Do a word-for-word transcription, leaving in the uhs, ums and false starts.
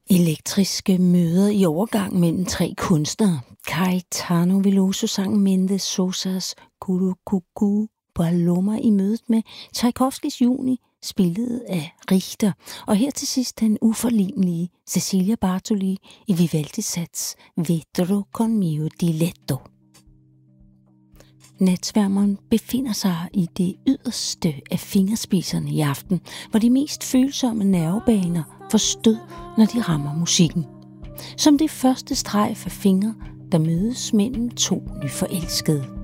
Elektriske møder i overgang mellem tre kunstnere. Caetano Veloso sang Mendes Sosas Curucucú Paloma i mødet med Tchaikovskys Juni, spillet af Richter, og her til sidst den uforlignelige Cecilia Bartoli i Vivaldis sats Vedrò con mio diletto. Natsværmeren befinder sig i det yderste af fingerspidserne i aften, hvor de mest følsomme nervebaner får stød, når de rammer musikken. Som det første strejf af fingre, der mødes mellem to nyforelskede.